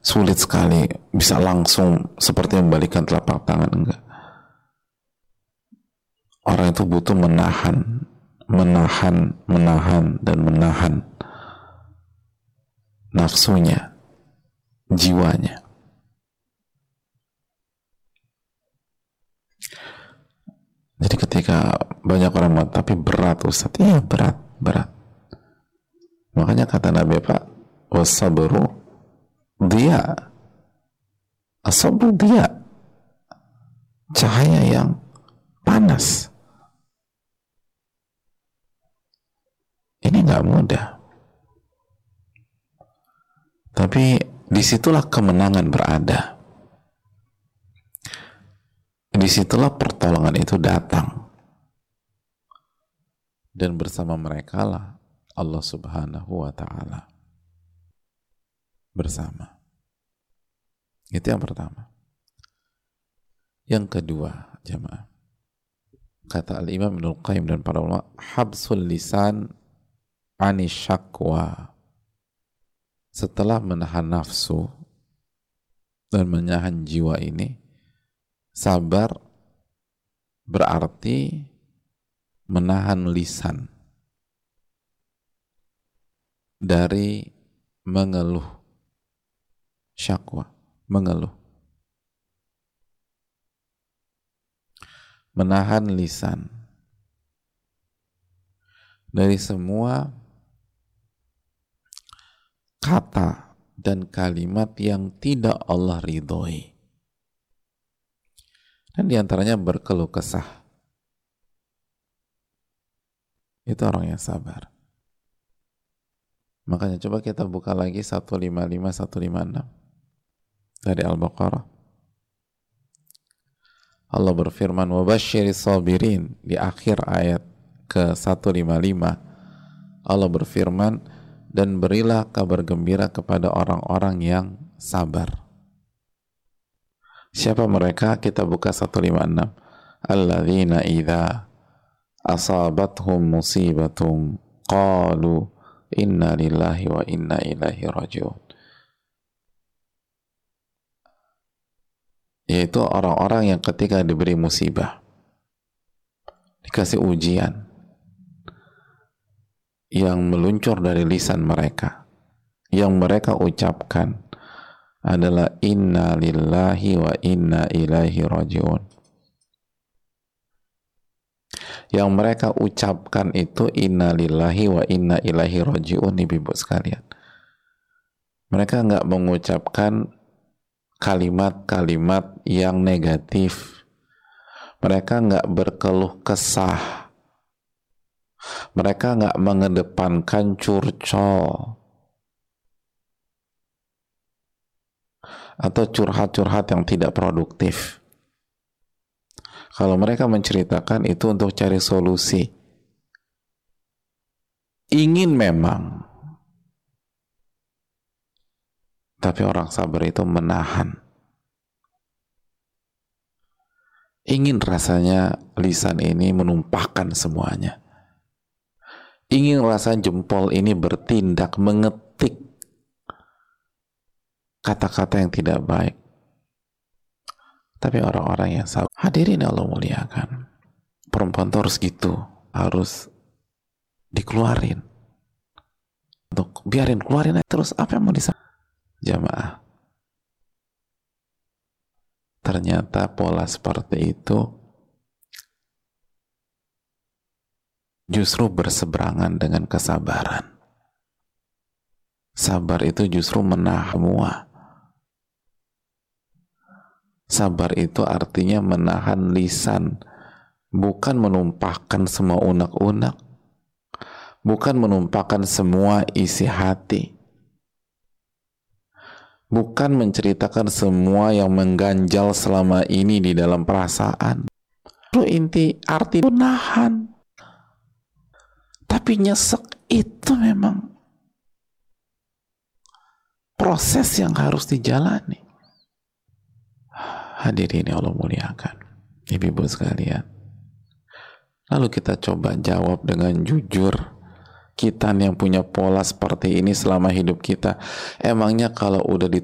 sulit sekali bisa langsung seperti membalikan telapak tangan, enggak. Orang itu butuh menahan dan menahan nafsunya, jiwanya. Jadi ketika banyak orang mengatakan, tapi berat Ustaz. Iya, berat. Makanya kata Nabi Pak, wasabru dia, asabru dia, cahaya yang panas. Ini nggak mudah. Tapi disitulah kemenangan berada. Disitulah pertolongan itu datang. Dan bersama mereka lah Allah Subhanahu wa Ta'ala bersama. Itu yang pertama. Yang kedua, jamaah, kata Al-Imam Ibnul Qayyim dan para ulama, habsul lisan ani syakwa. Setelah menahan nafsu dan menahan jiwa ini, sabar berarti menahan lisan dari mengeluh. Syakwa, mengeluh. Menahan lisan dari semua kata dan kalimat yang tidak Allah ridhoi. Dan diantaranya berkeluh kesah. Itu orang yang sabar. Makanya coba kita buka lagi 155, 156 dari Al-Baqarah. Allah berfirman, wabasyiris sabirin, di akhir ayat ke 155 Allah berfirman, dan berilah kabar gembira kepada orang-orang yang sabar. Siapa mereka? Kita buka 156. Alladzina idza asabathum musibatun qalu inna lillahi wa inna ilaihi raji'un. Yaitu orang-orang yang ketika diberi musibah, dikasih ujian, yang meluncur dari lisan mereka, yang mereka ucapkan adalah inna lillahi wa inna ilaihi raji'un. Yang mereka ucapkan itu inna lillahi wa inna ilaihi raji'un, ibu-ibu sekalian. Mereka nggak mengucapkan kalimat-kalimat yang negatif. Mereka nggak berkeluh kesah. Mereka nggak mengedepankan curcol atau curhat-curhat yang tidak produktif. Kalau mereka menceritakan itu untuk cari solusi. Ingin memang, tapi orang sabar itu menahan. Ingin rasanya lisan ini menumpahkan semuanya. Ingin rasa jempol ini bertindak, mengetik kata-kata yang tidak baik. Tapi orang-orang yang sabar, hadirin Allah muliakan, perempuan itu harus gitu, harus dikeluarin. Untuk biarin, keluarin aja terus, apa yang mau disampaikan? Jamaah, ternyata pola seperti itu justru berseberangan dengan kesabaran. Sabar itu justru menahan semua. Sabar itu artinya menahan lisan, bukan menumpahkan semua unek-unek, bukan menumpahkan semua isi hati, bukan menceritakan semua yang mengganjal selama ini di dalam perasaan. Itu arti menahan. Tapi nyesek itu memang proses yang harus dijalani. Hadirin yang Allah muliakan, ibu-ibu sekalian. Lalu kita coba jawab dengan jujur. Kita yang punya pola seperti ini selama hidup kita, emangnya kalau udah